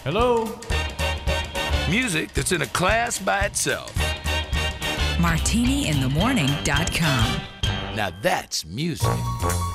Hello? Music that's in a class by itself. MartiniInTheMorning.com. Now that's music.